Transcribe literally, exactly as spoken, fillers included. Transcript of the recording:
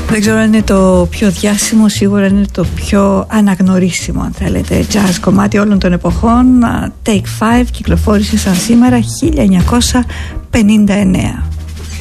Δεν ξέρω αν είναι το πιο διάσημο, σίγουρα είναι το πιο αναγνωρίσιμο, αν θέλετε, jazz κομμάτι όλων των εποχών. Take Five κυκλοφόρησε σαν σήμερα χίλια εννιακόσια πενήντα εννέα.